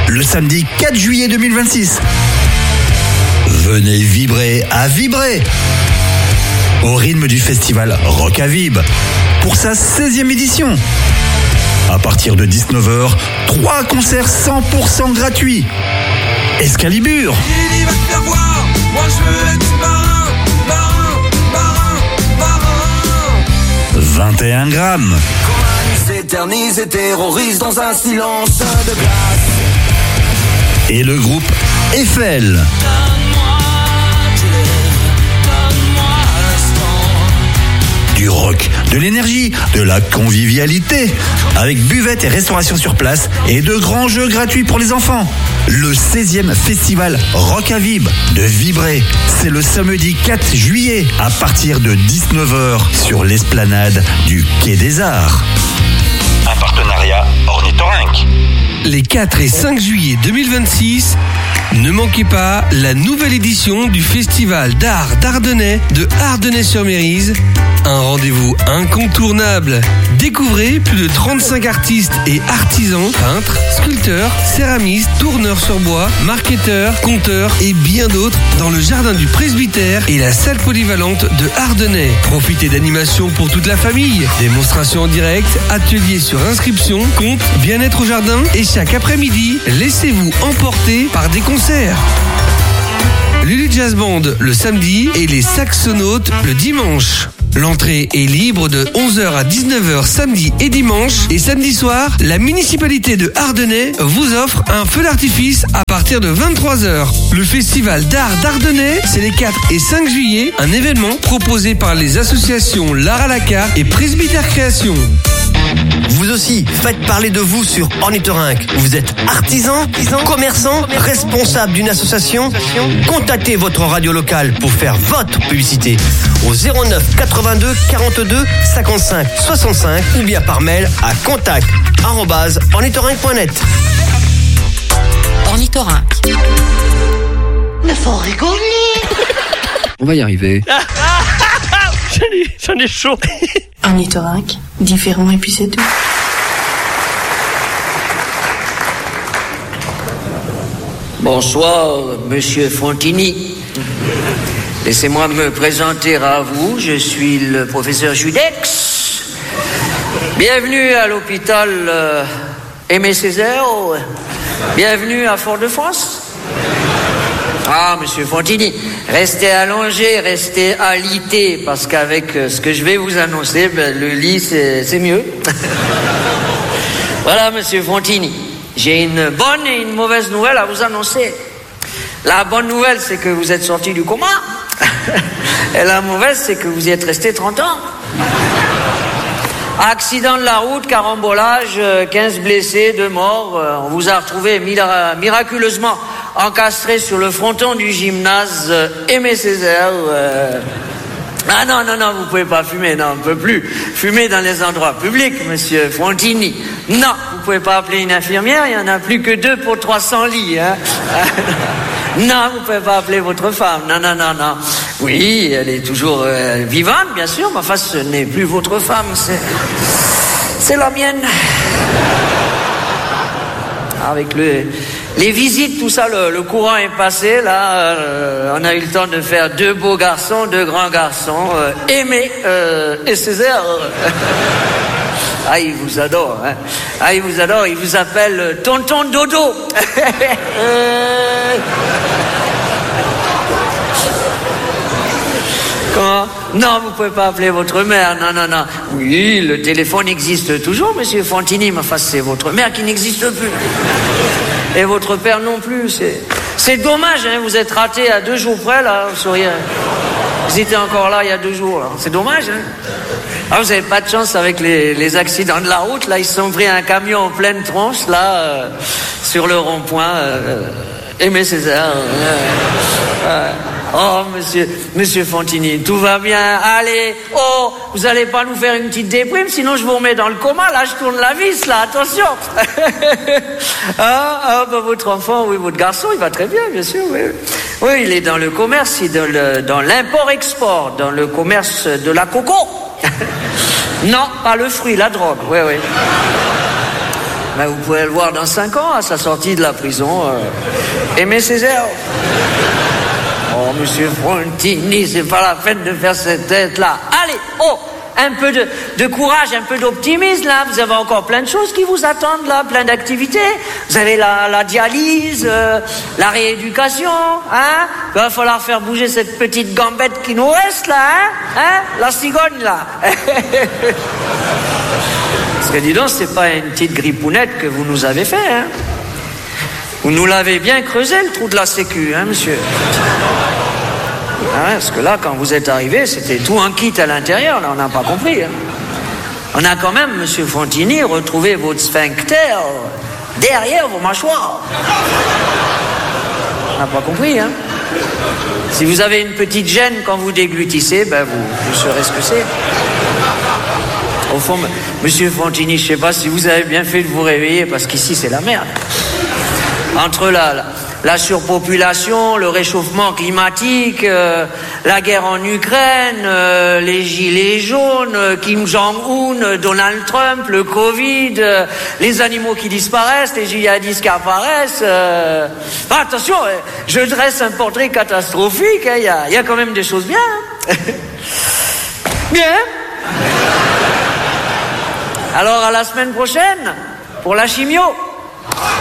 le samedi 4 juillet 2026. Venez vibrer à vibrer au rythme du festival Rock à Vib pour sa 16e édition. À partir de 19h, 3 concerts 100% gratuits. Excalibur. Il va te faire voir, moi je veux être marin, marin, marin, marin. 21 grammes. S'éternise et terrorise dans un silence de glace. Et le groupe Eiffel. Du rock, de l'énergie, de la convivialité, avec buvette et restauration sur place et de grands jeux gratuits pour les enfants. Le 16e festival Rock à Vib de Vibrer, c'est le samedi 4 juillet à partir de 19h sur l'esplanade du Quai des Arts. Un partenariat Ornithorynque. Les 4 et 5 juillet 2026, ne manquez pas la nouvelle édition du Festival d'art d'Ardennais de Ardennais-sur-Mérise. Un rendez-vous incontournable. Découvrez plus de 35 artistes et artisans, peintres, sculpteurs, céramistes, tourneurs sur bois, marketeurs, conteurs et bien d'autres dans le jardin du presbytère et la salle polyvalente de Ardennais. Profitez d'animations pour toute la famille, démonstrations en direct, ateliers sur inscription, compte, bien-être au jardin et chaque après-midi, laissez-vous emporter par des concerts. Lulu Jazz Band le samedi et les Saxonautes le dimanche. L'entrée est libre de 11h à 19h samedi et dimanche. Et samedi soir, la municipalité de Ardennais vous offre un feu d'artifice à partir de 23h. Le festival d'art d'Ardennais, c'est les 4 et 5 juillet, un événement proposé par les associations L'Art à la carte et Presbytère Création. Vous aussi, faites parler de vous sur Ornithorynque. Vous êtes artisan, commerçant, responsable d'une association. Contactez votre radio locale pour faire votre publicité au 09 82 42 55 65 ou bien par mail à contact@ornithorynque.net. Ornithorynque. Mais faut rigoler. On va y arriver. J'en ai chaud. Ornithorynque, différent et puis c'est tout. Bonsoir, Monsieur Fontini. Laissez-moi me présenter à vous. Je suis le professeur Judex. Bienvenue à l'hôpital Aimé Césaire. Bienvenue à Fort-de-France. Ah, Monsieur Fontini, restez allongé, restez alité, parce qu'avec ce que je vais vous annoncer, le lit, c'est mieux. Voilà, Monsieur Fontini, j'ai une bonne et une mauvaise nouvelle à vous annoncer. La bonne nouvelle, c'est que vous êtes sorti du coma. Et la mauvaise, c'est que vous y êtes resté 30 ans. Accident de la route, carambolage, 15 blessés, 2 morts. On vous a retrouvé miraculeusement encastré sur le fronton du gymnase Aimé Césaire. Ah non, vous pouvez pas fumer, non, on ne peut plus fumer dans les endroits publics, Monsieur Fontini. Non, vous pouvez pas appeler une infirmière, il y en a plus que 2 pour 300 lits, hein. Non, vous pouvez pas appeler votre femme, non. Oui, elle est toujours vivante, bien sûr, mais enfin, ce n'est plus votre femme, c'est la mienne. Avec les visites, tout ça, le courant est passé, là, on a eu le temps de faire 2 beaux garçons, 2 grands garçons, Aimé et Césaire. Ah, il vous adore, hein. Ah, il vous adore, il vous appelle Tonton Dodo. Comment? Non, vous pouvez pas appeler votre mère, non. Oui, le téléphone existe toujours, Monsieur Fontini, mais enfin, c'est votre mère qui n'existe plus. Et votre père non plus, c'est dommage, hein, vous êtes raté à 2 jours près, là, vous seriez... Vous étiez encore là il y a 2 jours, là. C'est dommage, hein. Ah, vous avez pas de chance avec les accidents de la route, là, ils se sont pris un camion en pleine tronche, là, sur le rond-point, Aimé Césaire. Oh, monsieur Fontini, tout va bien. Allez, oh, vous allez pas nous faire une petite déprime, sinon je vous remets dans le coma. Là, je tourne la vis, là, attention. Votre enfant, oui, votre garçon, il va très bien sûr, oui. Oui, il est dans le commerce, il est dans l'import-export, dans le commerce de la coco. Non, pas le fruit, la drogue, oui. Mais vous pouvez le voir dans 5 ans, à sa sortie de la prison. Aimé Césaire. Oh, monsieur Frontini, c'est pas la peine de faire cette tête-là. Allez, oh, un peu de courage, un peu d'optimisme, là. Vous avez encore plein de choses qui vous attendent, là, plein d'activités. Vous avez la dialyse, la rééducation, hein. Il va falloir faire bouger cette petite gambette qui nous reste, là, hein, la cigogne, là. Parce que, dis donc, c'est pas une petite grippounette que vous nous avez fait, hein. Vous nous l'avez bien creusé, le trou de la sécu, hein, monsieur. Ah ouais, parce que là, quand vous êtes arrivé, c'était tout un kit à l'intérieur, là, on n'a pas compris. Hein. On a quand même, monsieur Frontini, retrouvé votre sphincter derrière vos mâchoires. On n'a pas compris, hein. Si vous avez une petite gêne quand vous déglutissez, ben vous saurez ce que c'est. Au fond, monsieur Frontini, je ne sais pas si vous avez bien fait de vous réveiller, parce qu'ici, c'est la merde. Entre la surpopulation, le réchauffement climatique, la guerre en Ukraine, les gilets jaunes, Kim Jong-un, Donald Trump, le Covid, les animaux qui disparaissent, les djihadistes qui apparaissent. Attention, je dresse un portrait catastrophique, il y a quand même des choses bien. Hein. Bien. Alors à la semaine prochaine pour la chimio.